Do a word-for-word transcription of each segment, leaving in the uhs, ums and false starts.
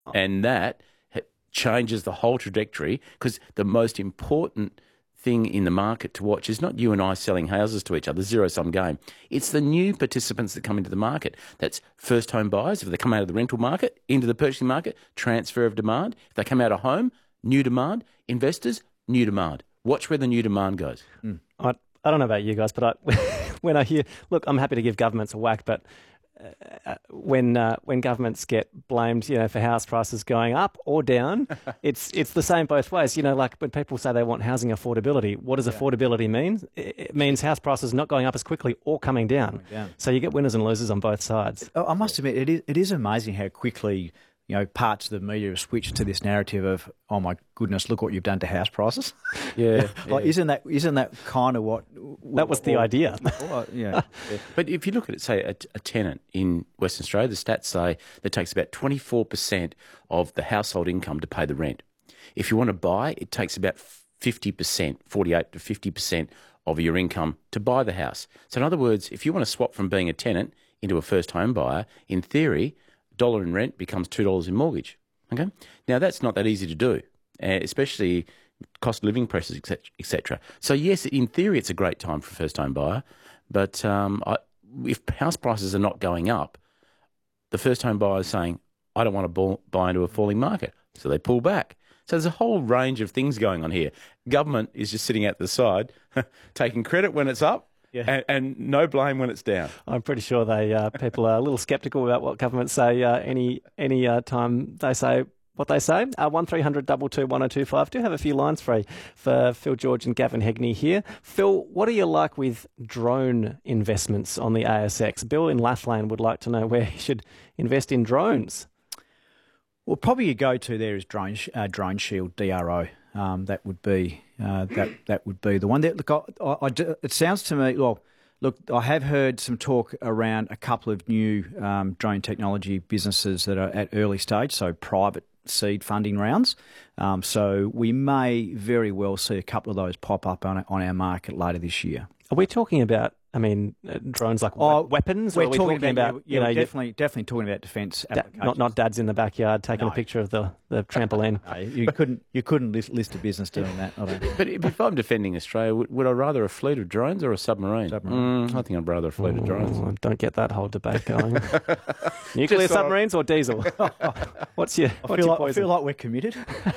And that ha- changes the whole trajectory, because the most important thing in the market to watch is not you and I selling houses to each other, zero-sum game. It's the new participants that come into the market. That's first home buyers. If they come out of the rental market into the purchasing market, transfer of demand. If they come out of home, new demand. Investors, new demand. Watch where the new demand goes. Mm. I, I don't know about you guys, but I, when I hear, look, I'm happy to give governments a whack, but uh, when uh, when governments get blamed, you know, for house prices going up or down, it's it's the same both ways. You know, like when people say they want housing affordability, what does yeah. affordability mean? It means house prices not going up as quickly or coming down. Coming down. So you get winners and losers on both sides. I must admit, it is, it is amazing how quickly, you know, parts of the media have switched to this narrative of, oh my goodness, look what you've done to house prices. Yeah, like yeah. isn't that isn't that kind of what that was the or, idea? Or, yeah. yeah. But if you look at it, say a, a tenant in Western Australia, the stats say that it takes about twenty-four percent of the household income to pay the rent. If you want to buy, it takes about fifty percent, forty-eight to fifty percent of your income to buy the house. So in other words, if you want to swap from being a tenant into a first home buyer, in theory, dollar in rent becomes two dollars in mortgage. Okay, now that's not that easy to do, uh, especially cost of living pressures, et cetera, et cetera. So yes, in theory, it's a great time for a first home buyer, but um, I, if house prices are not going up, the first home buyer is saying, I don't want to buy into a falling market, so they pull back. So there's a whole range of things going on here. Government is just sitting at the side, taking credit when it's up. Yeah. And, and no blame when it's down. I'm pretty sure they uh, people are a little sceptical about what governments say uh, any any uh, time they say what they say. Uh, one three hundred two two one oh two five. Do have a few lines free for Phil George and Gavin Hegney here. Phil, what are you like with drone investments on the A S X? Bill in Lathlane would like to know where he should invest in drones. Well, probably your go-to there is Drone uh, Drone Shield, D R O. Um, that would be uh, that that would be the one. That look, I, I, I, it sounds to me. Well, look, I have heard some talk around a couple of new um, drone technology businesses that are at early stage, so private seed funding rounds. Um, so we may very well see a couple of those pop up on on our market later this year. Are we talking about? I mean, uh, drones like oh, weapons? We're or are we talking, talking about, about yeah, you know, definitely, definitely talking about defence da- applications. Not not dads in the backyard taking no. a picture of the, the trampoline. No, you couldn't you couldn't list, list a business doing that. I don't but if, if I'm defending Australia, would, would I rather a fleet of drones or a submarine? Submarine. Mm, I think I'd rather a fleet Ooh, of drones. Don't get that whole debate going. Nuclear Just submarines or diesel? What's your I what's feel, your like, I poison? feel like we're committed.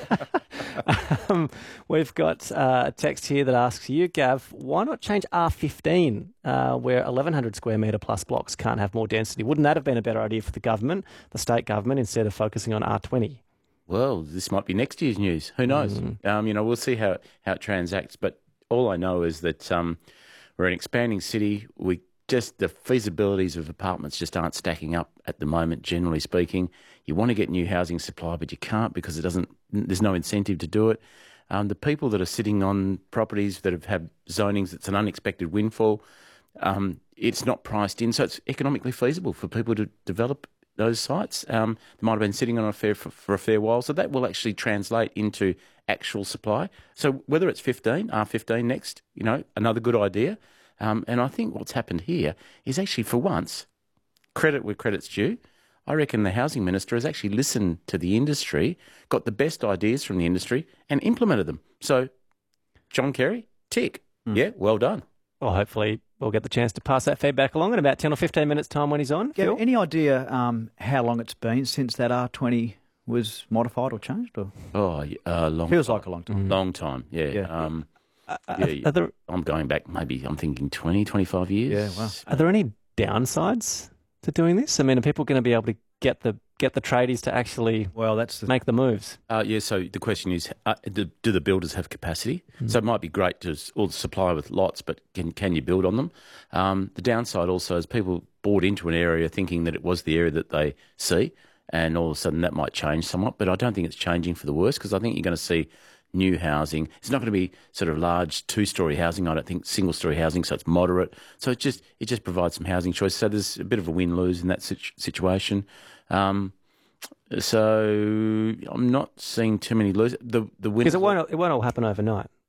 um, we've got uh, a text here that asks you, Gav, why not change R fifteen uh, where eleven hundred square metre plus blocks can't have more density? Wouldn't that have been a better idea for the government, the state government, instead of focusing on R twenty? Well, this might be next year's news. Who knows? Mm. Um, you know, we'll see how, how it transacts. But all I know is that um, we're an expanding city. We just the feasibilities of apartments just aren't stacking up at the moment, generally speaking. You want to get new housing supply, but you can't because it doesn't. There's no incentive to do it. Um, the people that are sitting on properties that have had zonings, it's an unexpected windfall. Um, it's not priced in, so it's economically feasible for people to develop those sites. Um, they might have been sitting on a fair for, for a fair while, so that will actually translate into actual supply. So whether it's fifteen, R fifteen next, you know, another good idea. Um, and I think what's happened here is actually, for once, credit where credit's due. I reckon the housing minister has actually listened to the industry, got the best ideas from the industry, and implemented them. So, John Kerry, tick. Mm. Yeah, well done. Well, hopefully we'll get the chance to pass that feedback along in about ten or fifteen minutes' time when he's on. Yeah, Phil? any idea um, how long it's been since that R twenty was modified or changed? Or? Oh, uh, long Feels time. like a long time. Mm. Long time, yeah. yeah. Um, uh, yeah there, I'm going back maybe, I'm thinking twenty, twenty-five years. Yeah, wow. Are there any downsides to doing this? I mean, are people going to be able to get the get the tradies to actually well, that's the make the moves? Uh, yeah, so the question is, uh, do, do the builders have capacity? Mm. So it might be great to all supply with lots, but can can you build on them? Um, the downside also is people bought into an area thinking that it was the area that they see, and all of a sudden that might change somewhat, but I don't think it's changing for the worse, because I think you're going to see new housing. It's not going to be sort of large two-storey housing. I don't think single-storey housing, so it's moderate. So it just it just provides some housing choice. So there's a bit of a win-lose in that situ- situation. Um, so I'm not seeing too many losers. The the because it won't it won't all happen overnight.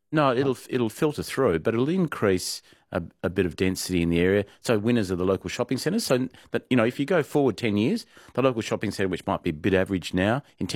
No, it'll it'll filter through, but it'll increase a, a bit of density in the area. So winners are the local shopping centres. So that, you know, if you go forward ten years, the local shopping centre, which might be a bit average now, in ten